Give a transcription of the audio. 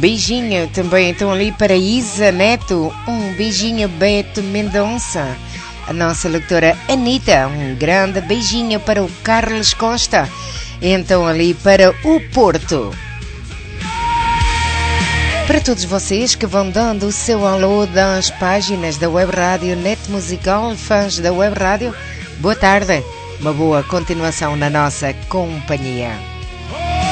beijinho também então ali para Isa Neto, um beijinho Beto Mendonça, a nossa locutora Anitta, um grande beijinho para o Carlos Costa, então ali para o Porto. Para todos vocês que vão dando o seu alô das páginas da Web Rádio Net Musical, fãs da Web Rádio, boa tarde, uma boa continuação na nossa companhia.